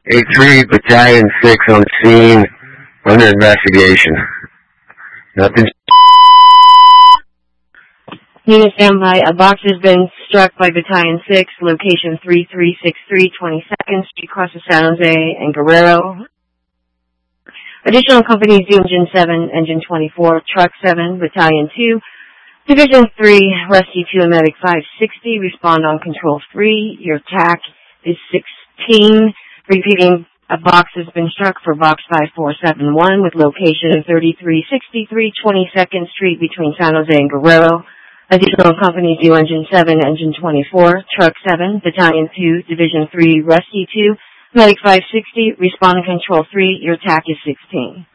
A3, Battalion 6 on scene, under investigation. Nothing. Unit standby. A box has been struck by Battalion 6, location 3363 22nd Street, across the San Jose and Guerrero. Additional companies: do Engine 7, Engine 24, Truck 7, Battalion 2, Division 3, Rescue 2, and Medic 560. Respond on Control 3. Your TAC is 16. Repeating, a box has been struck for Box 5471 with location 3363 22nd Street between San Jose and Guerrero. Additional companies: do Engine 7, Engine 24, Truck 7, Battalion 2, Division 3, Rescue 2, Medic 560. Respond to Control 3. Your TAC is 16.